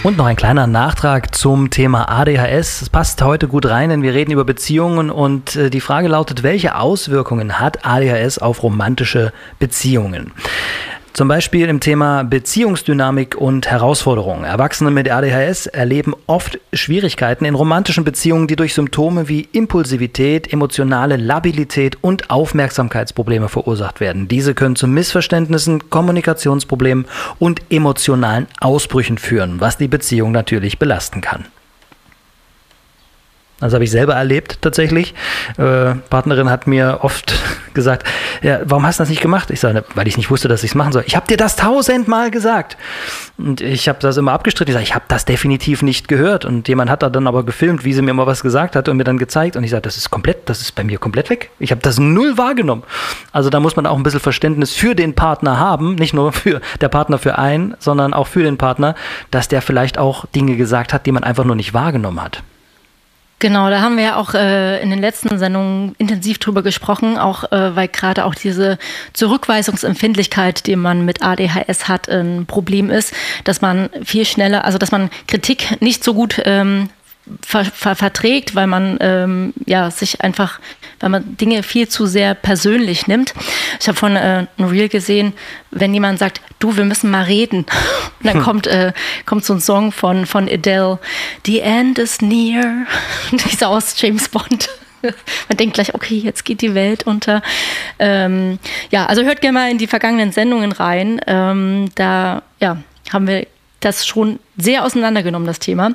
Und noch ein kleiner Nachtrag zum Thema ADHS. Es passt heute gut rein, denn wir reden über Beziehungen und die Frage lautet, welche Auswirkungen hat ADHS auf romantische Beziehungen? Zum Beispiel im Thema Beziehungsdynamik und Herausforderungen. Erwachsene mit ADHS erleben oft Schwierigkeiten in romantischen Beziehungen, die durch Symptome wie Impulsivität, emotionale Labilität und Aufmerksamkeitsprobleme verursacht werden. Diese können zu Missverständnissen, Kommunikationsproblemen und emotionalen Ausbrüchen führen, was die Beziehung natürlich belasten kann. Das habe ich selber erlebt tatsächlich. Partnerin hat mir oft gesagt, ja, warum hast du das nicht gemacht? Ich sage, weil ich nicht wusste, dass ich es machen soll. Ich habe dir das 1000-mal gesagt. Und ich habe das immer abgestritten. Ich sage, ich habe das definitiv nicht gehört. Und jemand hat da dann aber gefilmt, wie sie mir mal was gesagt hat und mir dann gezeigt. Und ich sage, das ist bei mir komplett weg. Ich habe das null wahrgenommen. Also da muss man auch ein bisschen Verständnis für den Partner haben. Nicht nur für der Partner für einen, sondern auch für den Partner, dass der vielleicht auch Dinge gesagt hat, die man einfach nur nicht wahrgenommen hat. Genau, da haben wir ja auch in den letzten Sendungen intensiv drüber gesprochen, auch weil gerade auch diese Zurückweisungsempfindlichkeit, die man mit ADHS hat, ein Problem ist, dass man viel schneller, also dass man Kritik nicht so gut verträgt, weil man sich einfach, weil man Dinge viel zu sehr persönlich nimmt. Ich habe von ein Reel gesehen, wenn jemand sagt, du, wir müssen mal reden, und dann kommt so ein Song von Adele, The End is Near, dieser aus James Bond. Man denkt gleich, okay, jetzt geht die Welt unter. Also hört gerne mal in die vergangenen Sendungen rein. Da haben wir das schon sehr auseinandergenommen, das Thema.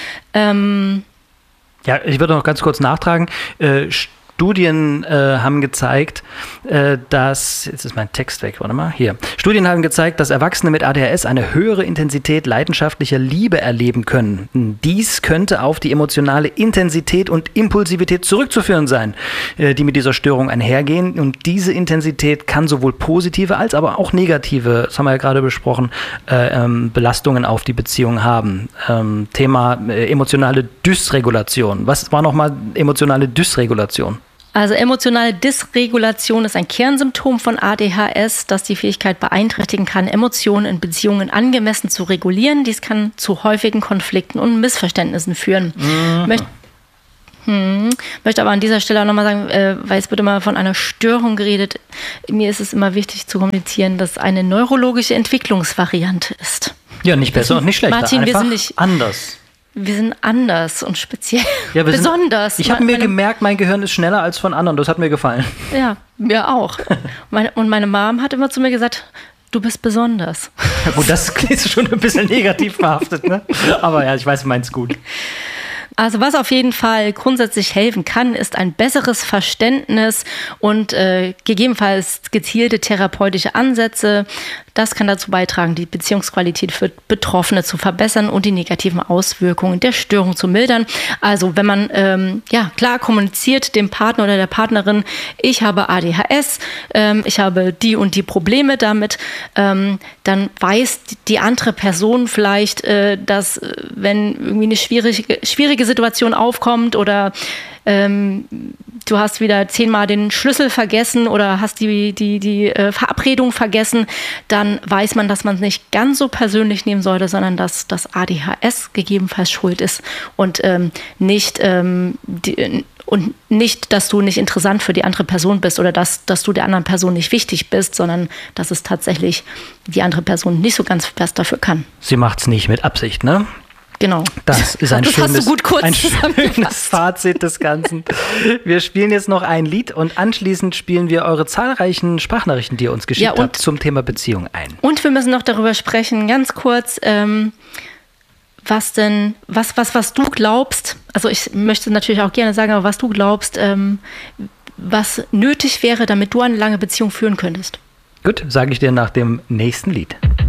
Ich würde noch ganz kurz nachtragen. Studien haben gezeigt, dass, jetzt ist mein Text weg, warte mal, hier. Studien haben gezeigt, dass Erwachsene mit ADHS eine höhere Intensität leidenschaftlicher Liebe erleben können. Dies könnte auf die emotionale Intensität und Impulsivität zurückzuführen sein, die mit dieser Störung einhergehen. Und diese Intensität kann sowohl positive als aber auch negative, das haben wir ja gerade besprochen, Belastungen auf die Beziehung haben. Thema emotionale Dysregulation. Was war nochmal emotionale Dysregulation? Also emotionale Dysregulation ist ein Kernsymptom von ADHS, das die Fähigkeit beeinträchtigen kann, Emotionen in Beziehungen angemessen zu regulieren. Dies kann zu häufigen Konflikten und Missverständnissen führen. Möchte aber an dieser Stelle auch nochmal sagen, weil es wird immer von einer Störung geredet. Mir ist es immer wichtig zu kommunizieren, dass es eine neurologische Entwicklungsvariante ist. Ja, nicht besser und nicht schlechter, Martin, einfach wir sind nicht anders. Wir sind anders und speziell, ja, besonders. Ich habe mir gemerkt, mein Gehirn ist schneller als von anderen. Das hat mir gefallen. Ja, mir auch. Und meine Mom hat immer zu mir gesagt, du bist besonders. Ja gut, das klingt schon ein bisschen negativ behaftet, ne? Aber ja, ich weiß, du meinst gut. Also was auf jeden Fall grundsätzlich helfen kann, ist ein besseres Verständnis und gegebenenfalls gezielte therapeutische Ansätze. Das kann dazu beitragen, die Beziehungsqualität für Betroffene zu verbessern und die negativen Auswirkungen der Störung zu mildern. Also wenn man klar kommuniziert dem Partner oder der Partnerin, ich habe ADHS, ich habe die und die Probleme damit, dann weiß die andere Person vielleicht, dass wenn irgendwie eine schwierige Situation aufkommt oder du hast wieder 10-mal den Schlüssel vergessen oder hast die Verabredung vergessen, dann weiß man, dass man es nicht ganz so persönlich nehmen sollte, sondern dass das ADHS gegebenenfalls schuld ist und nicht, dass du nicht interessant für die andere Person bist oder dass du der anderen Person nicht wichtig bist, sondern dass es tatsächlich die andere Person nicht so ganz was dafür kann. Sie macht es nicht mit Absicht, ne? Genau. Das ist ein schönes schönes Fazit des Ganzen. Wir spielen jetzt noch ein Lied und anschließend spielen wir eure zahlreichen Sprachnachrichten, die ihr uns geschickt habt, zum Thema Beziehung ein. Und wir müssen noch darüber sprechen, ganz kurz, was du glaubst, also ich möchte natürlich auch gerne sagen, aber was du glaubst, was nötig wäre, damit du eine lange Beziehung führen könntest. Gut, sage ich dir nach dem nächsten Lied.